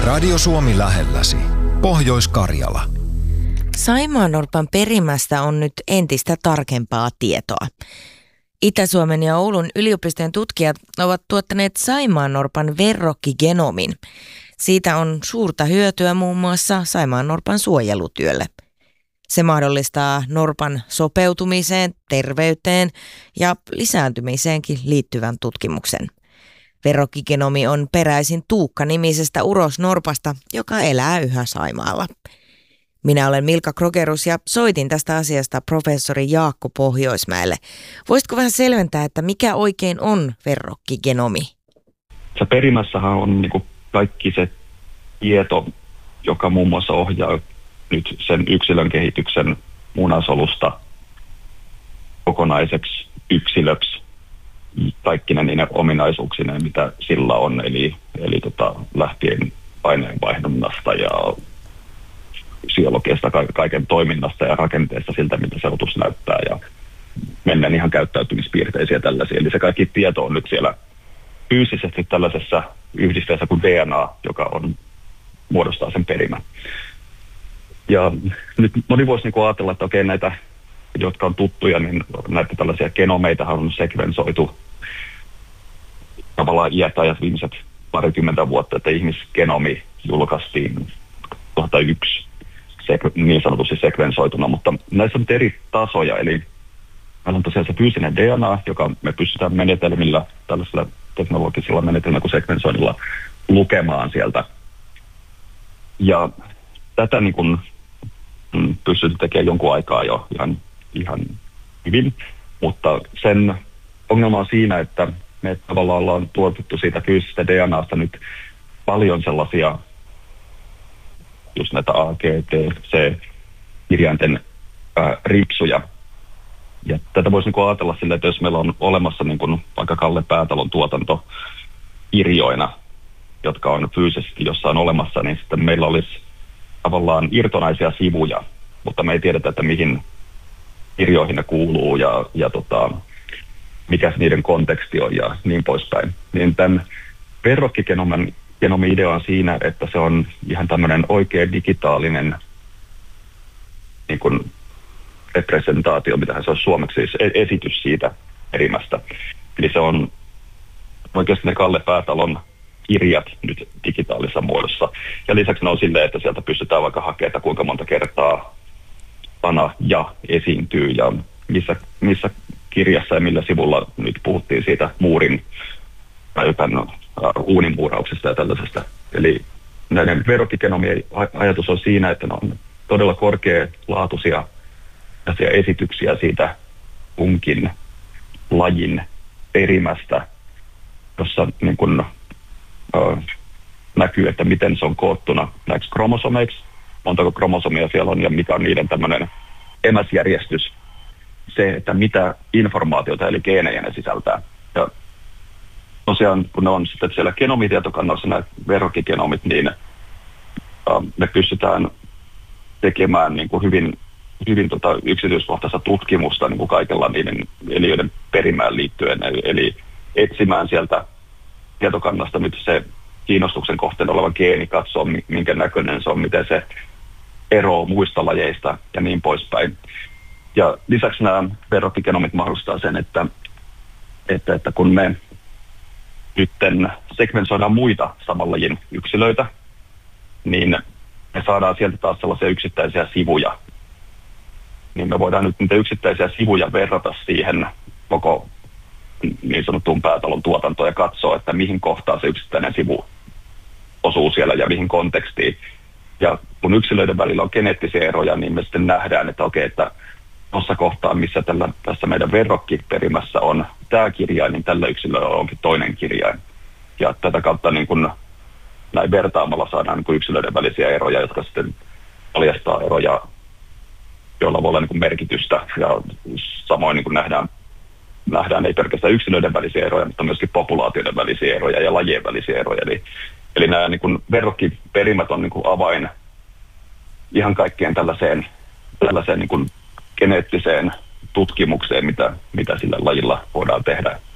Radio Suomi lähelläsi. Pohjois-Karjala. Saimaannorpan perimästä on nyt entistä tarkempaa tietoa. Itä-Suomen ja Oulun yliopistojen tutkijat ovat tuottaneet saimaannorpan verrokkigenomin. Siitä on suurta hyötyä muun muassa saimaannorpan suojelutyölle. Se mahdollistaa norpan sopeutumiseen, terveyteen ja lisääntymiseenkin liittyvän tutkimuksen. Verrokkigenomi on peräisin Tuukka-nimisestä urosnorpasta, joka elää yhä Saimaalla. Minä olen Milka Krogerus ja soitin tästä asiasta professori Jaakko Pohjoismäelle. Voisitko vähän selventää, että mikä oikein on verrokkigenomi? Se perimässähän on niin kuin kaikki se tieto, joka muun muassa ohjaa nyt sen yksilön kehityksen munasolusta kokonaiseksi yksilöksi kaikkina niiden ominaisuuksineen, mitä sillä on, eli lähtien aineenvaihdunnasta ja fysiologiasta, kaiken toiminnasta ja rakenteesta siltä, miltä se otus näyttää ja mennään ihan käyttäytymispiirteisiä tällaisia. Eli se kaikki tieto on nyt siellä fyysisesti tällaisessa yhdisteessä kuin DNA, joka muodostaa sen perimän. Ja nyt moni voisi ajatella, että okei, näitä, jotka on tuttuja, niin näitä tällaisia genomeitahan on sekvensoitu tavallaan iätajat viimeiset parikymmentä vuotta, että ihmisgenomi julkaistiin 2001 niin sanotusti sekvensoituna, mutta näissä on eri tasoja, eli meillä on tosiaan se fyysinen DNA, joka me pystytään menetelmillä, tällaisilla teknologisilla menetelmillä kuin sekvensoinnilla lukemaan sieltä. Ja tätä niin kuin pystytään tekemään jonkun aikaa jo ihan hyvin, mutta sen ongelma on siinä, että me tavallaan ollaan tuotettu siitä fyysisestä DNAsta nyt paljon sellaisia just näitä A, G, T, C kirjainten ripsuja. Ja tätä voisi ajatella silleen, että jos meillä on olemassa vaikka Kalle Päätalon tuotanto kirjoina, jotka on fyysisesti jossain olemassa, niin sitten meillä olisi tavallaan irtonaisia sivuja, mutta me ei tiedetä, että mihin kirjoihin ne kuuluu ja mikä niiden konteksti on ja niin poispäin. Niin tämän verrokkigenomin idea on siinä, että se on ihan tämmöinen oikea digitaalinen niin kuin representaatio, mitä se on suomeksi, siis esitys siitä perimästä. Eli se on oikeasti ne Kalle Päätalon kirjat nyt digitaalisessa muodossa. Ja lisäksi ne on silleen, että sieltä pystytään vaikka hakemaan, kuinka monta kertaa sana ja esiintyy ja missä kirjassa ja millä sivulla nyt puhuttiin siitä muurin tai uuninmuurauksesta ja tällaisesta. Eli näiden verrokkigenomien ajatus on siinä, että ne on todella korkealaatuisia esityksiä siitä kunkin lajin perimästä, jossa niin kun, näkyy, että miten se on koottuna näiksi kromosomeiksi, montako kromosomia siellä on ja mikä on niiden tämmöinen emäsjärjestys, se, että mitä informaatiota eli geenejä ne sisältää. Ja tosiaan, kun ne on sitten siellä genomitietokannassa nämä verrokkigenomit, niin me pystytään tekemään niin kuin hyvin yksityiskohtaista tutkimusta niin kuin kaikella niiden eliöiden perimään liittyen, eli etsimään sieltä tietokannasta nyt se kiinnostuksen kohteen oleva geeni, katsoa minkä näköinen se on, miten se eroaa muista lajeista ja niin poispäin. Ja lisäksi nämä verrokkigenomit mahdollistaa sen, että kun me nytten sekvensoidaan muita saman lajin yksilöitä, niin me saadaan sieltä taas sellaisia yksittäisiä sivuja. Niin me voidaan nyt niitä yksittäisiä sivuja verrata siihen koko niin sanottuun Päätalon tuotantoon ja katsoa, että mihin kohtaan se yksittäinen sivu osuu siellä ja mihin kontekstiin. Ja kun yksilöiden välillä on geneettisiä eroja, niin me sitten nähdään, että okei, että tuossa kohtaa, missä tässä meidän verrokkiperimässä on tämä kirjain, niin tällä yksilöllä onkin toinen kirjain. Ja tätä kautta niin kun näin vertaamalla saadaan niin kun yksilöiden välisiä eroja, jotka sitten paljastaa eroja, joilla voi olla niin kun merkitystä. Ja samoin niin kun nähdään ei pelkästään yksilöiden välisiä eroja, mutta myöskin populaatioiden välisiä eroja ja lajien välisiä eroja. Eli nämä niin kun verrokkiperimät on niin kun avain ihan kaikkeen tällaiseen niin kun geneettiseen tutkimukseen, mitä sillä lajilla voidaan tehdä.